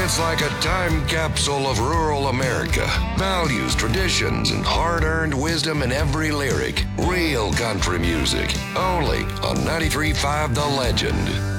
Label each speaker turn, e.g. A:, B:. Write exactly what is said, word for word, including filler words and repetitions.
A: It's like a time capsule of rural America. Values, traditions, and hard-earned wisdom in every lyric. Real country music. Only on ninety-three point five The Legend.